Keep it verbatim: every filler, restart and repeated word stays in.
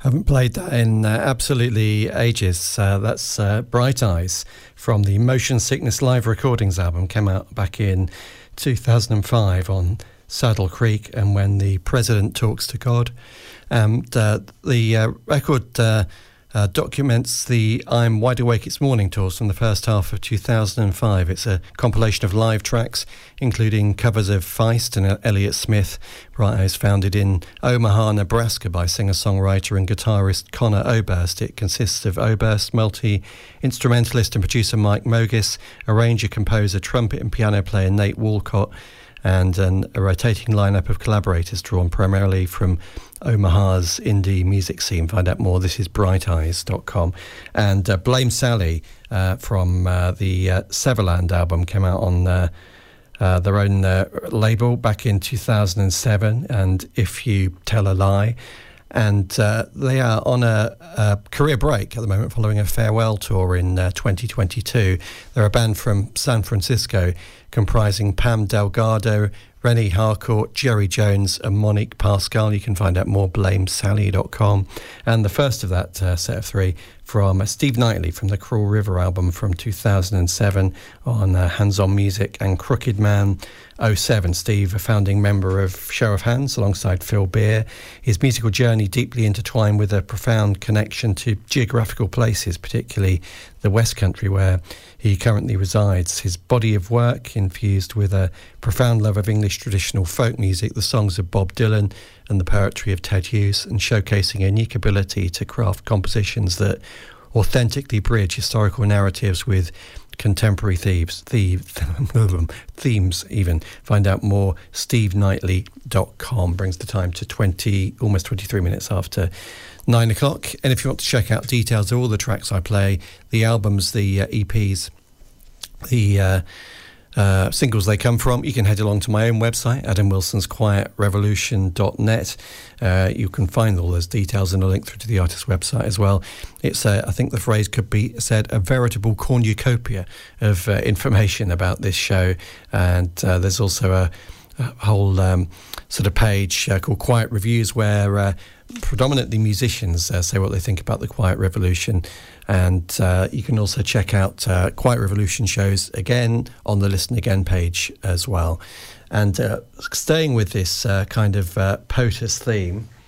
Haven't played that in uh, absolutely ages. Uh, that's uh, Bright Eyes from the Motion Sickness Live Recordings album. Came out back in two thousand five on Saddle Creek and When the President Talks to God. And uh, the uh, record uh, uh, documents the I'm Wide Awake It's Morning tours from the first half of two thousand five. It's a compilation of live tracks, including covers of Feist and Elliott Smith. Bright Eyes, founded in Omaha, Nebraska by singer-songwriter and guitarist Conor Oberst. It consists of Oberst, multi-instrumentalist and producer Mike Mogis, arranger, composer, trumpet and piano player Nate Walcott, and an, a rotating lineup of collaborators drawn primarily from Omaha's indie music scene. Find out more. This is bright eyes dot com. And uh, Blame Sally uh, from uh, the uh, Severland album came out on uh, uh, their own uh, label back in two thousand seven, and If You Tell a Lie. And uh, they are on a, a career break at the moment following a farewell tour in uh, twenty twenty-two. They're a band from San Francisco comprising Pam Delgado, Rennie Harcourt, Jerry Jones and Monique Pascal. You can find out more blame sally dot com. And the first of that uh, set of three from uh, Steve Knightley from the Cruel River album from two thousand seven on uh, Hands On Music, and Crooked Man oh seven. Steve, a founding member of Show of Hands alongside Phil Beer. His musical journey deeply intertwined with a profound connection to geographical places, particularly the West Country where he currently resides. His body of work infused with a profound love of English traditional folk music, the songs of Bob Dylan and the poetry of Ted Hughes, and showcasing a unique ability to craft compositions that authentically bridge historical narratives with contemporary themes, thieves, themes even. Find out more, steve knightley dot com. Brings the time to twenty, almost twenty-three minutes after nine o'clock. And if you want to check out details of all the tracks I play, the albums, the uh, E Ps, the uh, uh, singles they come from, you can head along to my own website, adam wilsons quiet revolution dot net. Uh, you can find all those details and a link through to the artist's website as well. It's, uh, I think the phrase could be said, a veritable cornucopia of uh, information about this show. And uh, there's also a, a whole um, sort of page uh, called Quiet Reviews, where uh, predominantly musicians uh, say what they think about the Quiet Revolution. And uh, you can also check out uh, Quiet Revolution shows again on the Listen Again page as well. And uh, staying with this uh, kind of uh, POTUS theme,